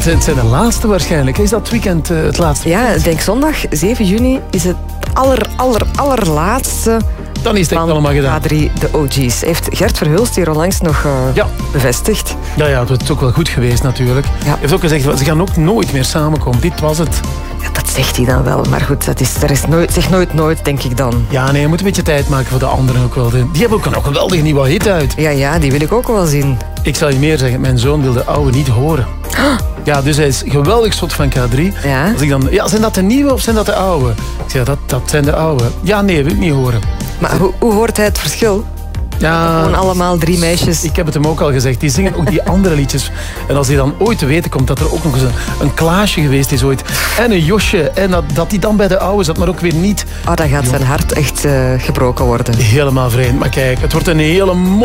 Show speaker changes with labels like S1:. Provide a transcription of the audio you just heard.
S1: het zijn de laatste waarschijnlijk. Is dat weekend het laatste?
S2: Ja, ik denk zondag 7 juni is het allerlaatste.
S1: Dan is het echt allemaal gedaan.
S2: K3, de OG's. Heeft Gert Verhulst hier onlangs nog bevestigd.
S1: Ja, het is ook wel goed geweest natuurlijk.
S2: Ja.
S1: Hij heeft ook gezegd, ze gaan ook nooit meer samenkomen. Dit was het.
S2: Ja, dat zegt hij dan wel. Maar goed, zeg nooit, denk ik dan.
S1: Ja, nee, je moet een beetje tijd maken voor de anderen ook wel. Die hebben ook een geweldige nieuwe hit uit.
S2: Ja, die wil ik ook wel zien.
S1: Ik zal je meer zeggen, mijn zoon wil de oude niet horen. Ja, dus hij is geweldig zot van K3.
S2: Ja?
S1: Als ik dan, zijn dat de nieuwe of zijn dat de oude? Ik zeg, dat zijn de oude. Ja, nee, wil ik niet horen.
S2: Maar hoe hoort hij het verschil?
S1: Ja,
S2: gewoon allemaal 3 meisjes.
S1: Ik heb het hem ook al gezegd. Die zingen ook die andere liedjes. En als hij dan ooit te weten komt dat er ook nog eens een Klaasje geweest is ooit. En een Josje. En dat die dan bij de oude zat, maar ook weer niet.
S2: Dan gaat zijn hart echt gebroken worden.
S1: Helemaal vreemd. Maar kijk, het wordt een hele